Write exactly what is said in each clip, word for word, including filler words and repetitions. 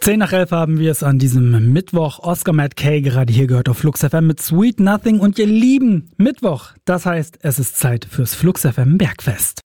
Zehn nach elf haben wir es an diesem Mittwoch. Oscar Matt Kay gerade hier gehört auf Flux F M mit Sweet Nothing. Und ihr lieben Mittwoch, das heißt, es ist Zeit fürs Flux F M Bergfest.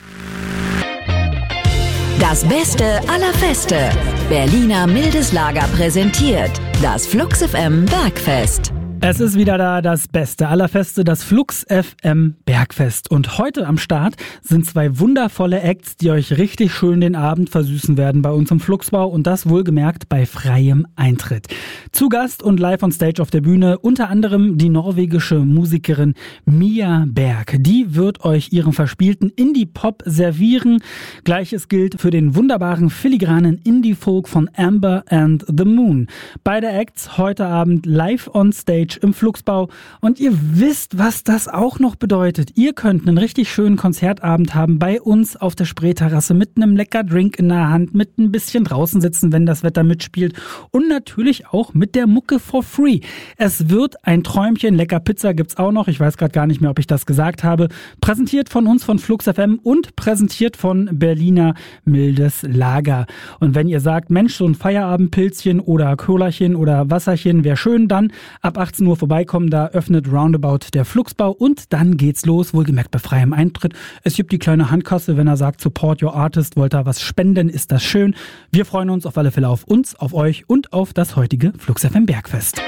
Das Beste aller Feste. Berliner Mildes Lager präsentiert das Flux F M Bergfest. Es ist wieder da, das Beste aller Feste, das Flux F M Bergfest. Und heute am Start sind zwei wundervolle Acts, die euch richtig schön den Abend versüßen werden bei uns im Fluxbau und das wohlgemerkt bei freiem Eintritt. Zu Gast und live on stage auf der Bühne unter anderem die norwegische Musikerin Mia Berg. Die wird euch ihren verspielten Indie-Pop servieren. Gleiches gilt für den wunderbaren filigranen Indie-Folk von Amber and the Moon. Beide Acts heute Abend live on stage im Fluxbau und ihr wisst, was das auch noch bedeutet. Ihr könnt einen richtig schönen Konzertabend haben bei uns auf der Spreeterrasse mit einem lecker Drink in der Hand, mit ein bisschen draußen sitzen, wenn das Wetter mitspielt und natürlich auch mit der Mucke for free. Es wird ein Träumchen, lecker Pizza gibt's auch noch, ich weiß gerade gar nicht mehr, ob ich das gesagt habe. Präsentiert von uns von Flux F M und präsentiert von Berliner Mildes Lager. Und wenn ihr sagt, Mensch, so ein Feierabendpilzchen oder Köhlerchen oder Wasserchen wäre schön, dann ab achtzehn Uhr vorbeikommen, da öffnet Roundabout der Fluxbau und dann geht's los, wohlgemerkt bei freiem Eintritt. Es gibt die kleine Handkasse, wenn er sagt, support your artist, wollt ihr was spenden, ist das schön. Wir freuen uns auf alle Fälle auf uns, auf euch und auf das heutige Flux F M Bergfest.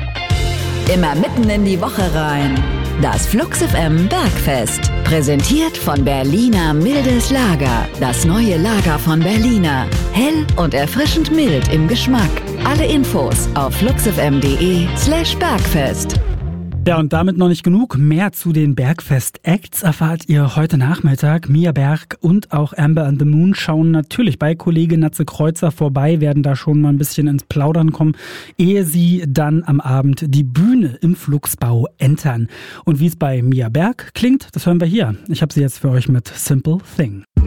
Immer mitten in die Woche rein. Das Flux F M Bergfest. Präsentiert von Berliner Mildes Lager. Das neue Lager von Berliner. Hell und erfrischend mild im Geschmack. Alle Infos auf fluxfm.de slash Bergfest. Ja, und damit noch nicht genug. Mehr zu den Bergfest-Acts erfahrt ihr heute Nachmittag. Mia Berg und auch Amber and the Moon schauen natürlich bei Kollege Natze Kreuzer vorbei, werden da schon mal ein bisschen ins Plaudern kommen, ehe sie dann am Abend die Bühne im Fluxbau entern. Und wie es bei Mia Berg klingt, das hören wir hier. Ich habe sie jetzt für euch mit Simple Thing.